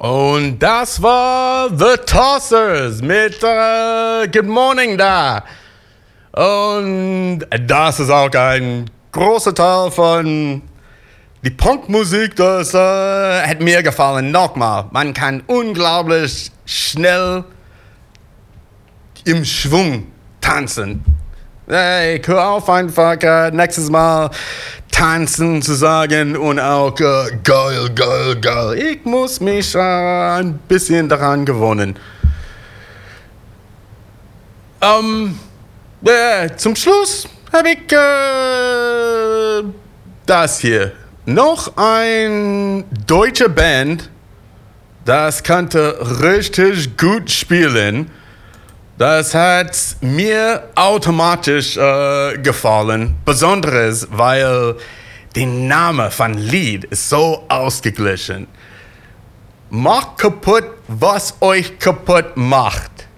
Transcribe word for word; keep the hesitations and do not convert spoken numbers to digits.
Und das war The Tossers mit äh, Good Morning da. Und das ist auch ein großer Teil von die Punkmusik, das äh, hat mir gefallen. Nochmal, man kann unglaublich schnell im Schwung tanzen. Hey, hör auf einfach äh, nächstes Mal tanzen zu sagen und auch äh, geil, geil, geil. Ich muss mich äh, ein bisschen daran gewöhnen. Ähm, äh, zum Schluss habe ich äh, das hier. Noch ein deutsche Band, das könnte richtig gut spielen. Das hat mir automatisch äh, gefallen, besonders weil der Name von Lied ist so ausgeglichen. Macht kaputt, was euch kaputt macht.